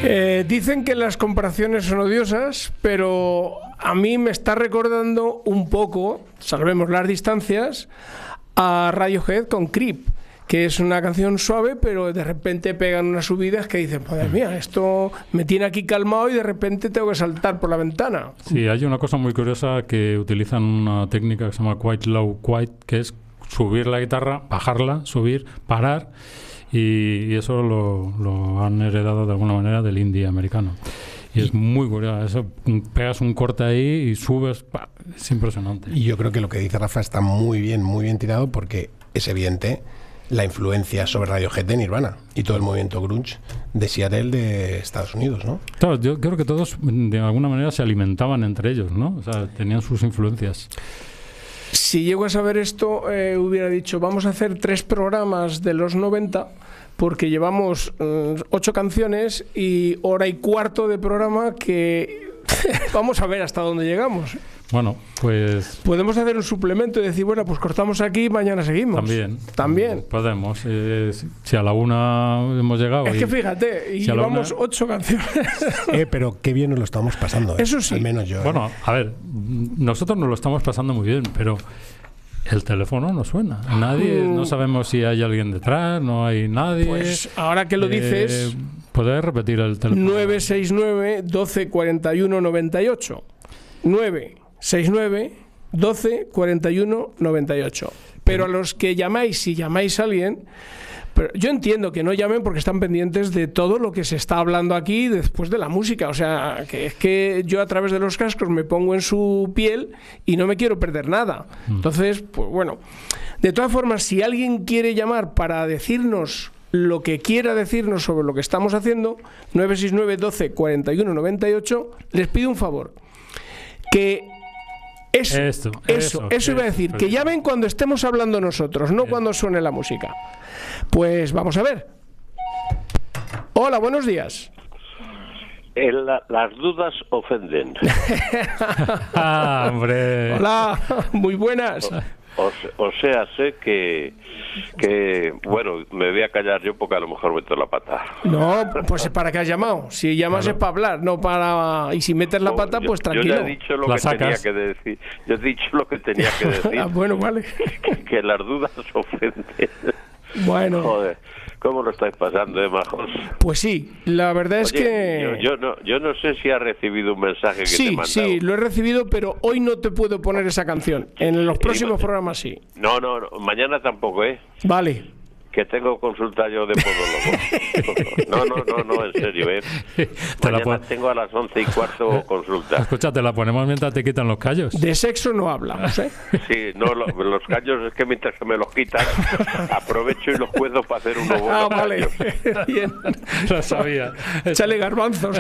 Dicen que las comparaciones son odiosas, pero a mí me está recordando un poco, salvemos las distancias, a Radiohead con Creep, que es una canción suave, pero de repente pegan unas subidas que dicen, madre mía, esto me tiene aquí calmado y de repente tengo que saltar por la ventana. Sí, hay una cosa muy curiosa que utilizan una técnica que se llama Quite Low Quite, que es subir la guitarra, bajarla, subir, parar, y eso lo han heredado de alguna manera del indie americano. Y es muy curioso, eso, pegas un corte ahí y subes, ¡pah! Es impresionante. Y yo creo que lo que dice Rafa está muy bien tirado, porque es evidente la influencia sobre Radiohead de Nirvana y todo el movimiento grunge de Seattle de Estados Unidos, ¿no? Claro, yo creo que todos de alguna manera se alimentaban entre ellos, ¿no? O sea, tenían sus influencias. Si llego a saber esto, hubiera dicho, vamos a hacer 3 programas de los 90, porque llevamos 8 canciones y hora y cuarto de programa que vamos a ver hasta dónde llegamos. Bueno, pues... Podemos hacer un suplemento y decir, bueno, pues cortamos aquí y mañana seguimos. También. Podemos. Si a la 1 hemos llegado... Es que fíjate, y si llevamos 8 canciones. Pero qué bien nos lo estamos pasando. Eso sí. Al menos yo. Bueno, a ver, nosotros nos lo estamos pasando muy bien, pero el teléfono no suena. Nadie, no sabemos si hay alguien detrás, no hay nadie. Pues ahora que lo dices... ¿Puedes repetir el teléfono? 969 12 41 98. 969 12 41 98. Pero a los que llamáis, si llamáis a alguien, pero yo entiendo que no llamen porque están pendientes de todo lo que se está hablando aquí después de la música. O sea, que es que yo a través de los cascos me pongo en su piel y no me quiero perder nada. Entonces, pues bueno, de todas formas, si alguien quiere llamar para decirnos lo que quiera decirnos sobre lo que estamos haciendo, 969 12 41 98, les pido un favor. Que eso iba a decir, que llamen cuando estemos hablando nosotros, no cuando suene la música. Pues vamos a ver. Hola, buenos días. Las dudas ofenden. Hombre. Hola, muy buenas. O sea, sé que bueno, me voy a callar yo porque a lo mejor meto la pata. No, pues ¿para qué has llamado? Si llamas es para hablar, no para... Y si metes la pata, pues tranquilo. Yo ya he dicho lo que tenía que decir. Yo he dicho lo que tenía que decir. Bueno, vale. Que las dudas ofenden. Bueno. Joder, ¿cómo lo estáis pasando, majos? Pues sí, la verdad es que... Yo no sé si has recibido un mensaje que te he mandado. Sí, lo he recibido, pero hoy no te puedo poner esa canción. En los próximos programas sí. No, mañana tampoco, ¿eh? Vale. Que tengo consulta yo de podólogo. No, en serio, ¿eh? Mañana tengo a las 11:15 consulta. Escucha, te la ponemos mientras te quitan los callos. De sexo no hablamos, ¿eh? Sí, no, los callos es que mientras se me los quitan, aprovecho y los cuezo para hacer unos buenos vale. callos. Bien. Lo sabía. Échale garbanzos.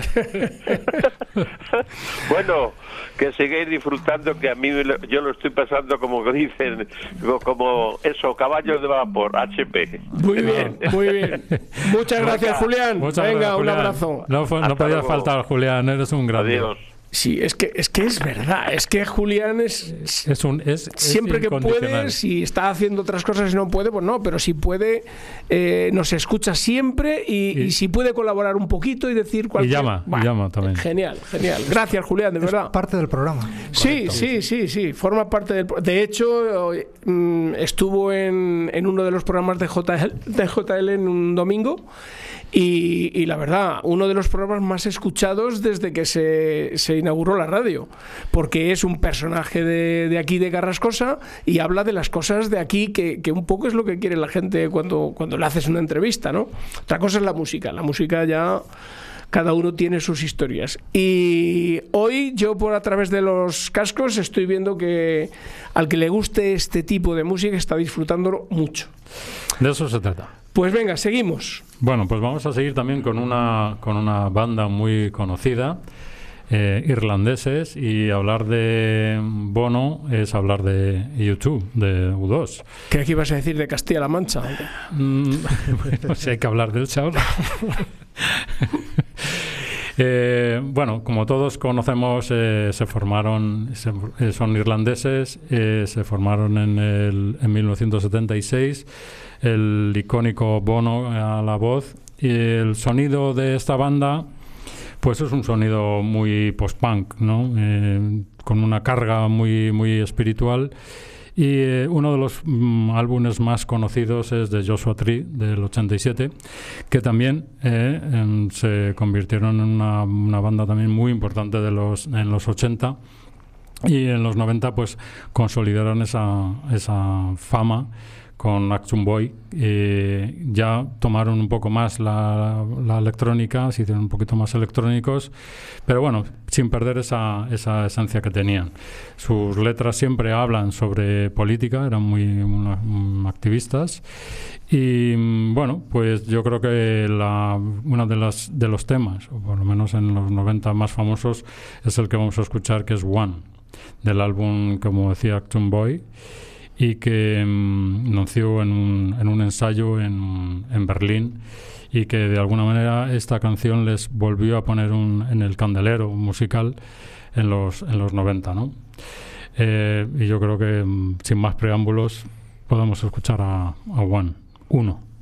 Bueno, que sigáis disfrutando, que a mí yo lo estoy pasando como dicen, como eso, caballos de vapor, HP. Muy bien. Muchas gracias, Julián. Venga, un abrazo. No podía faltar, Julián, eres un gran. Adiós. Sí, es que es verdad, es que Julián es siempre que puede, si está haciendo otras cosas y no puede, pues no, pero si puede, nos escucha siempre y si puede colaborar un poquito y decir cualquier... Y llama también. Genial. Gracias, Julián, de verdad. Parte del programa. Sí, forma parte del... De hecho, estuvo en uno de los programas de JL en un domingo. Y la verdad, uno de los programas más escuchados desde que se inauguró la radio, porque es un personaje de aquí de Carrascosa y habla de las cosas de aquí, que un poco es lo que quiere la gente cuando le haces una entrevista, ¿no? Otra cosa es la música ya... Cada uno tiene sus historias. Y hoy yo a través de los cascos estoy viendo que al que le guste este tipo de música está disfrutándolo mucho. De eso se trata. Pues venga, seguimos. Bueno, pues vamos a seguir también con una banda muy conocida, irlandeses, y hablar de Bono es hablar de U2, de U2. Creí que ibas a decir de Castilla-La Mancha. Bueno, si hay que hablar del ahora. Bueno, como todos conocemos, son irlandeses, se formaron en 1976, el icónico Bono a la voz, y el sonido de esta banda Pues es un sonido muy post-punk, ¿no? Con una carga muy, muy espiritual. Y uno de los álbumes más conocidos es de Joshua Tree, del 87, que también se convirtieron en una banda también muy importante en los 80, y en los 90 pues consolidaron esa fama con Action Boy. Ya tomaron un poco más la electrónica, se hicieron un poquito más electrónicos, pero bueno, sin perder esa esencia que tenían. Sus letras siempre hablan sobre política, eran muy activistas. Y bueno, pues yo creo que uno de los temas, o por lo menos en los 90 más famosos, es el que vamos a escuchar, que es One, del álbum, como decía, Action Boy, y que nació en un ensayo en Berlín, y que de alguna manera esta canción les volvió a poner en el candelero musical en los 90, ¿no? Y yo creo que sin más preámbulos podemos escuchar a One, 1.